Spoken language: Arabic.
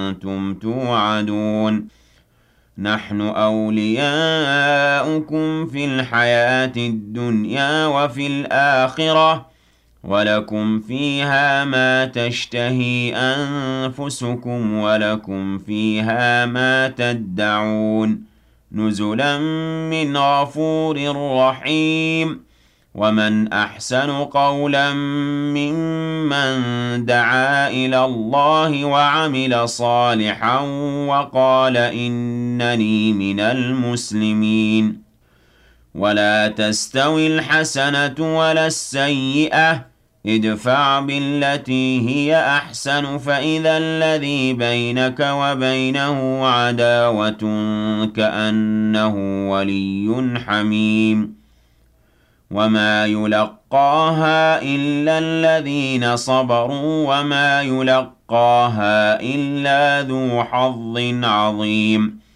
أنتم توعدون نحن أولياؤكم في الحياة الدنيا وفي الآخرة ولكم فيها ما تشتهي أنفسكم ولكم فيها ما تدعون نزلا من غفور رحيم ومن أحسن قولا ممن دعا إلى الله وعمل صالحا وقال إنني من المسلمين ولا تستوي الحسنة ولا السيئة ادفع بالتي هي أحسن فإذا الذي بينك وبينه عداوة كأنه ولي حميم وما يلقاها إلا الذين صبروا وما يلقاها إلا ذو حظ عظيم